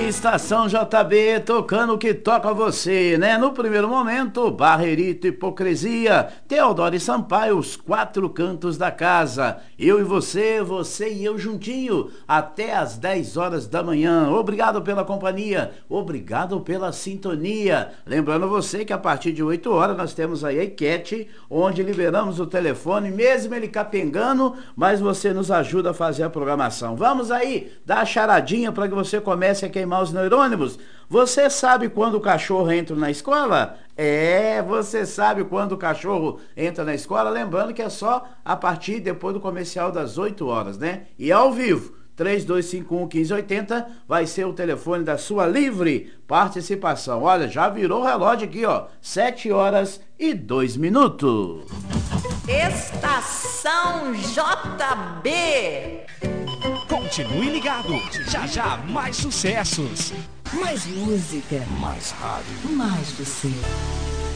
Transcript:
Estação JB, tocando o que toca você, né? No primeiro momento, Barrerito, Hipocrisia, Teodoro e Sampaio, Os Quatro Cantos da Casa. Eu e você, você e eu juntinho, até às 10 horas da manhã. Obrigado pela companhia, obrigado pela sintonia. Lembrando você que a partir de 8 horas nós temos aí a enquete, onde liberamos o telefone, mesmo ele capengando, mas você nos ajuda a fazer a programação. Vamos aí, dar a charadinha para que você comece a queimar os neurônimos. Você sabe quando o cachorro entra na escola? Você sabe quando o cachorro entra na escola? Lembrando que é só a partir depois do comercial das 8 horas, né? E ao vivo. 3251-1580 vai ser o telefone da sua livre participação. Olha, já virou o relógio aqui, ó. 7 horas e 2 minutos. Estação JB. Continue ligado. Já já mais sucessos. Mais música. Mais rádio. Mais você.